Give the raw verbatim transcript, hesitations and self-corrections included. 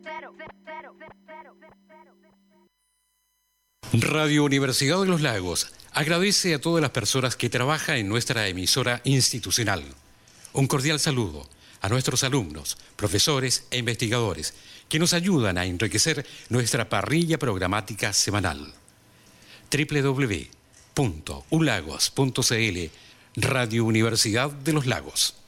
Radio Universidad de los Lagos agradece a todas las personas que trabajan en nuestra emisora institucional. Un cordial saludo a nuestros alumnos, profesores e investigadores que nos ayudan a enriquecer nuestra parrilla programática semanal. doble u doble u doble u punto ulagos punto c l Radio Universidad de los Lagos.